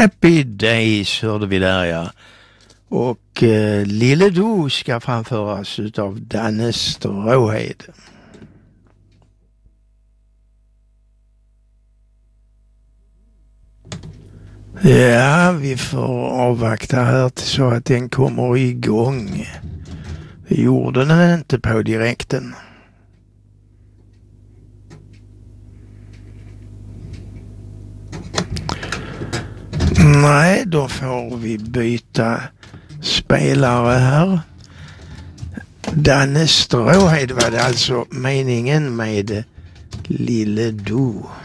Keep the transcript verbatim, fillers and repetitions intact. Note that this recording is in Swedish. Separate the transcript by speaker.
Speaker 1: Happy Days hörde vi där, ja. Och eh, Lille Do ska framföras utav Danne Stråhed. Ja, vi får avvakta här så att den kommer igång. Det gjorde den inte på direkten. Nej, då får vi byta spelare här. Danne Stråhed var det alltså meningen med Lille Do.